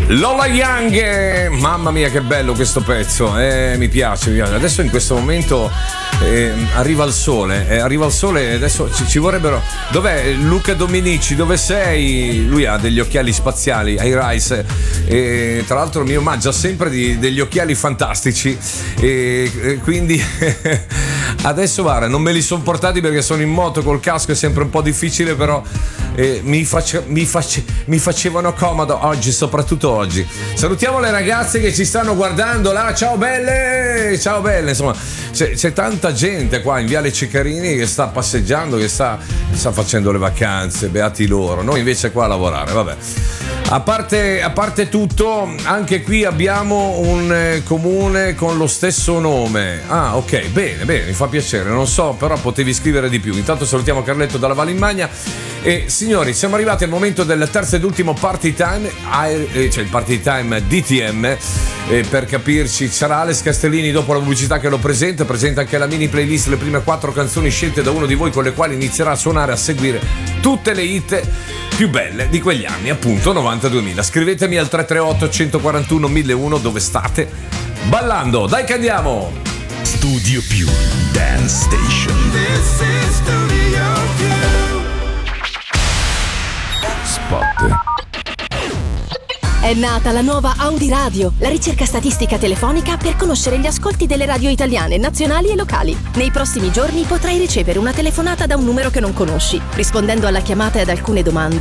Lola Young, mamma mia che bello questo pezzo, mi piace. Adesso in questo momento arriva il sole, adesso ci vorrebbero. Dov'è Luca Dominici? Dove sei? Lui ha degli occhiali spaziali ai Rise, tra l'altro mi omaggia sempre degli occhiali fantastici, quindi adesso guarda, non me li sono portati perché sono in moto col casco, è sempre un po' difficile, però mi facevano comodo oggi, soprattutto oggi. Salutiamo le ragazze che ci stanno guardando là, ciao belle, insomma c'è tanta gente qua in Viale Ceccarini che sta passeggiando, che sta facendo le vacanze, beati loro, noi invece qua a lavorare, vabbè. A parte tutto, anche qui abbiamo un comune con lo stesso nome. Ah, ok, bene, mi fa piacere. Non so, però potevi scrivere di più. Intanto salutiamo Carletto dalla Valimmagna. E signori, siamo arrivati al momento del terzo ed ultimo party time, cioè il party time DTM. Per capirci, sarà Alex Castellini dopo la pubblicità che lo presenta anche la mini playlist, le prime 4 canzoni scelte da uno di voi, con le quali inizierà a suonare, a seguire tutte le hit più belle di quegli anni, appunto 92.000. Scrivetemi al 338 141 1001 dove state ballando. Dai che andiamo! Studio Più Dance Station. This is Studio Più. Spot. È nata la nuova Audi Radio, la ricerca statistica telefonica per conoscere gli ascolti delle radio italiane, nazionali e locali. Nei prossimi giorni potrai ricevere una telefonata da un numero che non conosci. Rispondendo alla chiamata e ad alcune domande,